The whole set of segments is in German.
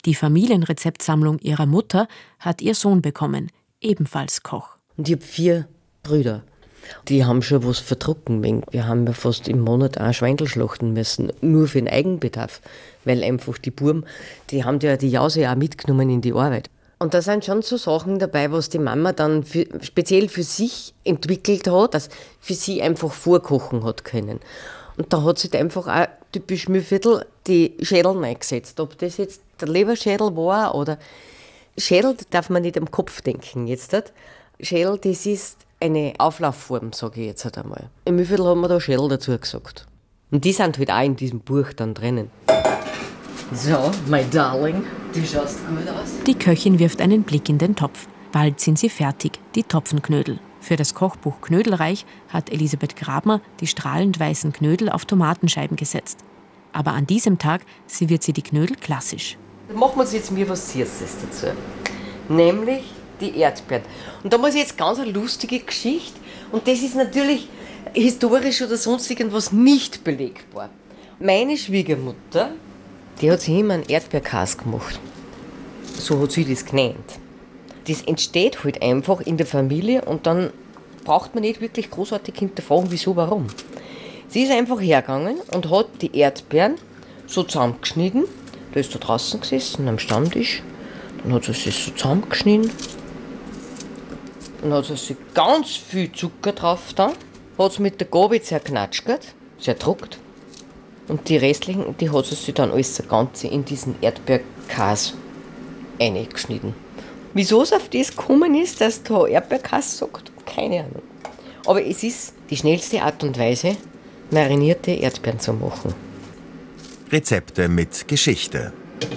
Die Familienrezeptsammlung ihrer Mutter hat ihr Sohn bekommen, ebenfalls Koch. Und ich habe 4 Brüder. Die haben schon was verdrucken. Wir haben ja fast im Monat auch Schweindel schlachten müssen, nur für den Eigenbedarf. Weil einfach die Buben, die haben ja die Jause auch mitgenommen in die Arbeit. Und da sind schon so Sachen dabei, was die Mama dann speziell für sich entwickelt hat, dass für sie einfach vorkochen hat können. Und da hat sich einfach auch typisch Mühlviertel die Schädel reingesetzt. Ob das jetzt der Leberschädel war oder Schädel darf man nicht am Kopf denken jetzt. Schädel, das ist eine Auflaufform, sage ich jetzt einmal. Im Mühlviertel haben wir da Schädel dazu gesagt. Und die sind halt auch in diesem Buch dann drinnen. So, my darling, du schaust gut aus. Die Köchin wirft einen Blick in den Topf. Bald sind sie fertig, die Topfenknödel. Für das Kochbuch Knödelreich hat Elisabeth Grabner die strahlend weißen Knödel auf Tomatenscheiben gesetzt. Aber an diesem Tag serviert sie die Knödel klassisch. Da machen wir jetzt mir was Süßes dazu. Nämlich die Erdbeeren. Und da muss ich jetzt ganz eine lustige Geschichte. Und das ist natürlich historisch oder sonst irgendwas nicht belegbar. Meine Schwiegermutter, die hat sich immer einen Erdbeerkäse gemacht. So hat sie das genannt. Das entsteht halt einfach in der Familie und dann braucht man nicht wirklich großartig hinterfragen, wieso, warum. Sie ist einfach hergegangen und hat die Erdbeeren so zusammengeschnitten. Da ist da draußen gesessen am Stammtisch. Dann hat sie es so zusammengeschnitten. Dann hat sie ganz viel Zucker drauf da. Hat sie mit der Gabel zerknatschert, zerdruckt. Und die restlichen, die hat sie dann alles das Ganze in diesen Erdbeerkäse eingeschnitten. Wieso es auf das gekommen ist, dass da Erdbeerkäse sagt, keine Ahnung. Aber es ist die schnellste Art und Weise, marinierte Erdbeeren zu machen. Rezepte mit Geschichte.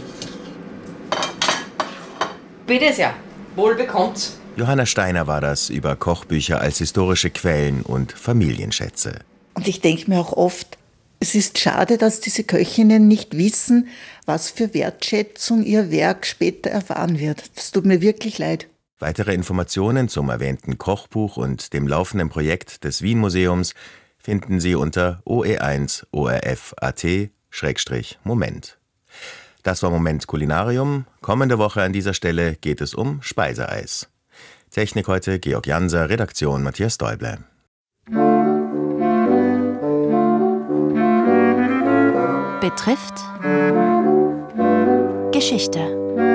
Bitte sehr, wohl bekommt. Johanna Steiner war das über Kochbücher als historische Quellen und Familienschätze. Und ich denke mir auch oft, es ist schade, dass diese Köchinnen nicht wissen, was für Wertschätzung ihr Werk später erfahren wird. Das tut mir wirklich leid. Weitere Informationen zum erwähnten Kochbuch und dem laufenden Projekt des Wien-Museums finden Sie unter oe1orf.at/Moment. Das war Moment Kulinarium. Kommende Woche an dieser Stelle geht es um Speiseeis. Technik heute Georg Janser, Redaktion Matthias Däuble. Betrifft Geschichte.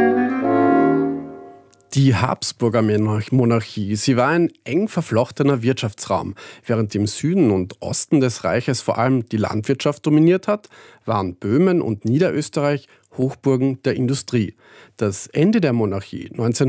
Die Habsburger Monarchie, sie war ein eng verflochtener Wirtschaftsraum. Während im Süden und Osten des Reiches vor allem die Landwirtschaft dominiert hat, waren Böhmen und Niederösterreich Hochburgen der Industrie. Das Ende der Monarchie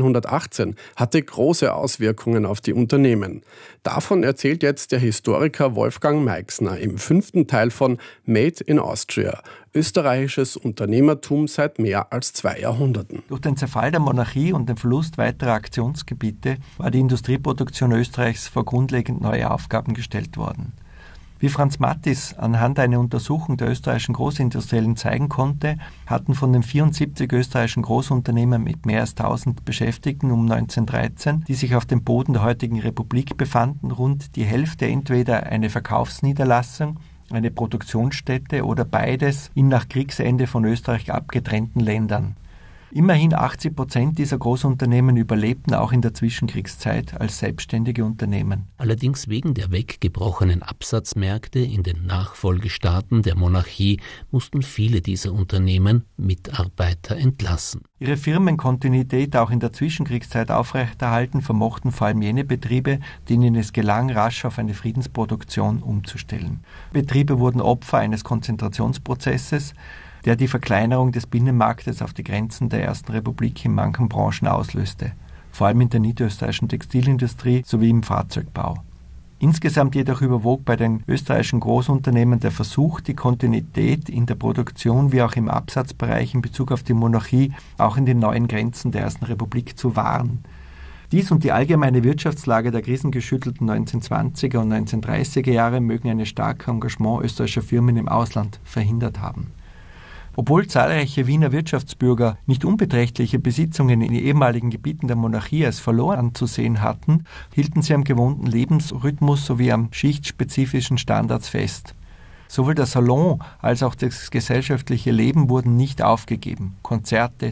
1918 hatte große Auswirkungen auf die Unternehmen. Davon erzählt jetzt der Historiker Wolfgang Meixner im 5. Teil von Made in Austria, österreichisches Unternehmertum seit mehr als 2 Jahrhunderten. Durch den Zerfall der Monarchie und den Verlust weiterer Aktionsgebiete war die Industrieproduktion Österreichs vor grundlegend neue Aufgaben gestellt worden. Wie Franz Mattis anhand einer Untersuchung der österreichischen Großindustriellen zeigen konnte, hatten von den 74 österreichischen Großunternehmen mit mehr als 1000 Beschäftigten um 1913, die sich auf dem Boden der heutigen Republik befanden, rund die Hälfte entweder eine Verkaufsniederlassung, eine Produktionsstätte oder beides in nach Kriegsende von Österreich abgetrennten Ländern. Immerhin 80% dieser Großunternehmen überlebten auch in der Zwischenkriegszeit als selbstständige Unternehmen. Allerdings wegen der weggebrochenen Absatzmärkte in den Nachfolgestaaten der Monarchie mussten viele dieser Unternehmen Mitarbeiter entlassen. Ihre Firmenkontinuität auch in der Zwischenkriegszeit aufrechterhalten vermochten vor allem jene Betriebe, denen es gelang, rasch auf eine Friedensproduktion umzustellen. Betriebe wurden Opfer eines Konzentrationsprozesses, der die Verkleinerung des Binnenmarktes auf die Grenzen der Ersten Republik in manchen Branchen auslöste, vor allem in der niederösterreichischen Textilindustrie sowie im Fahrzeugbau. Insgesamt jedoch überwog bei den österreichischen Großunternehmen der Versuch, die Kontinuität in der Produktion wie auch im Absatzbereich in Bezug auf die Monarchie auch in den neuen Grenzen der Ersten Republik zu wahren. Dies und die allgemeine Wirtschaftslage der krisengeschüttelten 1920er und 1930er Jahre mögen ein starkes Engagement österreichischer Firmen im Ausland verhindert haben. Obwohl zahlreiche Wiener Wirtschaftsbürger nicht unbeträchtliche Besitzungen in den ehemaligen Gebieten der Monarchie als verloren anzusehen hatten, hielten sie am gewohnten Lebensrhythmus sowie am schichtspezifischen Standards fest. Sowohl der Salon als auch das gesellschaftliche Leben wurden nicht aufgegeben. Konzerte,